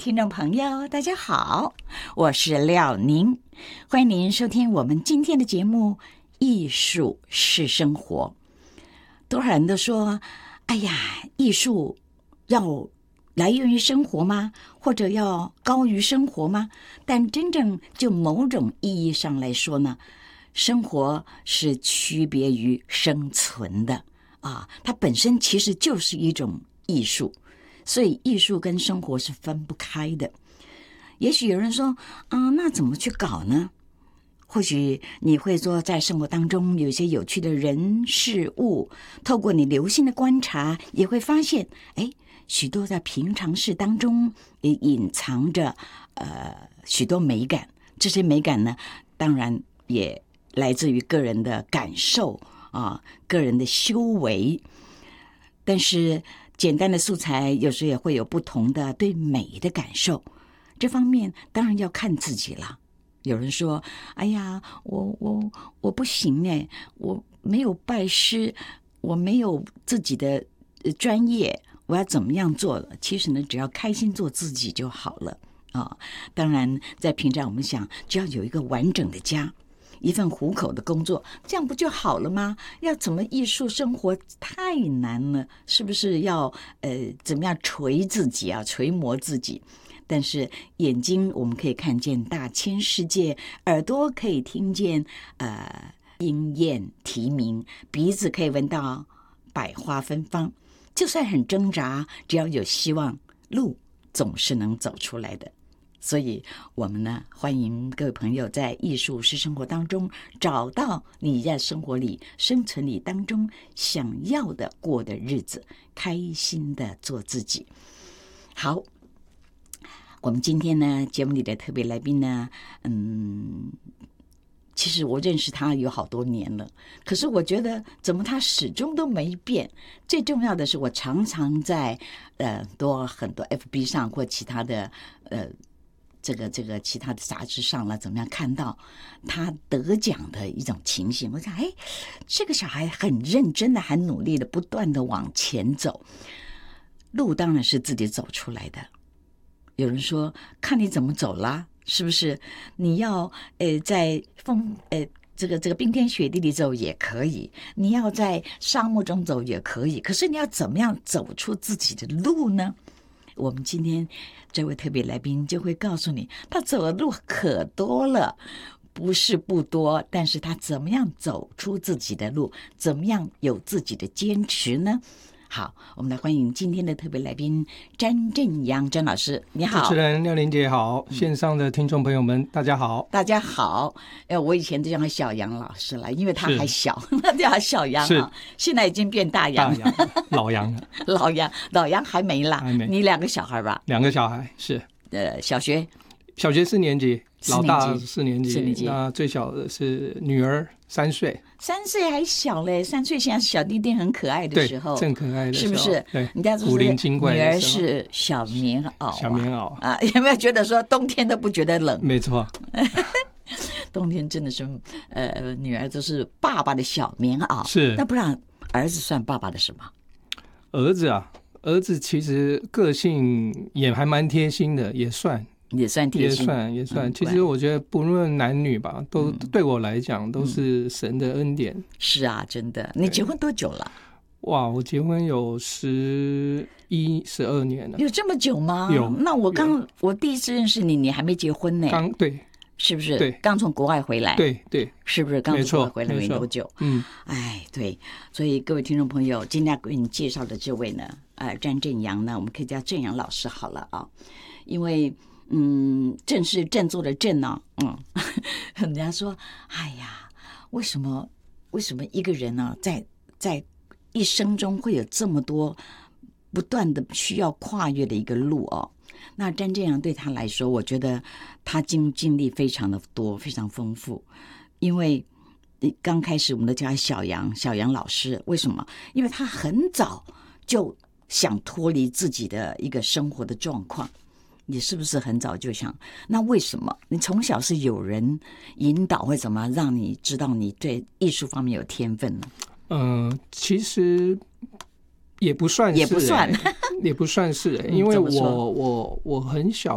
听众朋友，大家好，我是廖宁，欢迎您收听我们今天的节目《艺术是生活》。多少人都说，哎呀，艺术要来源于生活吗？或者要高于生活吗？但真正就某种意义上来说呢，生活是区别于生存的啊，它本身其实就是一种艺术。所以艺术跟生活是分不开的。也许有人说那怎么去搞呢？或许你会说在生活当中有一些有趣的人事物，透过你留心的观察，也会发现许多在平常事当中也隐藏着许多美感。这些美感呢，当然也来自于个人的感受个人的修为。但是简单的素材有时也会有不同的对美的感受，这方面当然要看自己了。有人说，哎呀，我不行我没有拜师，我没有自己的专业，我要怎么样做了？其实呢，只要开心做自己就好了当然在平常我们想，只要有一个完整的家，一份糊口的工作，这样不就好了吗？要怎么艺术生活太难了，是不是要怎么样锤自己锤磨自己？但是眼睛我们可以看见大千世界，耳朵可以听见莺燕啼鸣，鼻子可以闻到百花芬芳。就算很挣扎，只要有希望，路总是能走出来的。所以我们呢，欢迎各位朋友在艺术是生活当中找到你在生活里生存里当中想要的过的日子，开心的做自己。好，我们今天呢节目里的特别来宾呢其实我认识他有好多年了，可是我觉得怎么他始终都没变。最重要的是，我常常在很多 FB 上或其他的这个其他的杂志上了，怎么样看到他得奖的一种情形？我想，这个小孩很认真的，很努力的，不断的往前走。路当然是自己走出来的。有人说，看你怎么走啦，是不是？你要在这个冰天雪地里走也可以，你要在沙漠中走也可以，可是你要怎么样走出自己的路呢？我们今天这位特别来宾就会告诉你，他走的路可多了，不是不多，但是他怎么样走出自己的路，怎么样有自己的坚持呢？好，我们来欢迎今天的特别来宾詹振阳詹老师，你好。 主持人廖玲姐好，线上的听众朋友们大家好。 大家好。我以前就叫他小杨老师了，因为他还小，他叫他小杨现在已经变大杨了， 老杨老杨还没啦。你2个小孩吧 ？2个小孩是小学 4年级，老大4年级，那最小的是女儿3岁。 3岁还小嘞，3岁现在是小弟弟很可爱的时候， 对，正可爱的时候， 是不是？ 对， 你家说女儿是小棉袄有没有觉得说冬天都不觉得冷？ 没错， 冬天真的是女儿都是爸爸的小棉袄。 是， 那不然儿子算爸爸的什么？ 儿子其实个性也还蛮贴心的，也算贴心，也算。其实我觉得不论男女吧，都对我来讲都是神的恩典。 是啊，真的。你结婚多久了？ 哇，我结婚有11、12年了。 有这么久吗？ 有。 那我第一次认识你，你还没结婚呢。 对。 是不是？ 对， 刚从国外回来。 对， 是不是刚从国外回来没多久？对。所以各位听众朋友，今天要给你介绍的这位呢，詹振阳呢，我们可以叫振阳老师好了因为振是振作的振呢，人家说，哎呀，为什么一个人呢，在一生中会有这么多不断的需要跨越的一个路那詹振阳对他来说，我觉得他经历非常的多，非常丰富。因为刚开始我们都叫他小杨老师，为什么？因为他很早就想脱离自己的一个生活的状况。你是不是很早就想？那为什么你从小是有人引导，或怎么让你知道你对艺术方面有天分呢？ 其实也不算是，因为我很小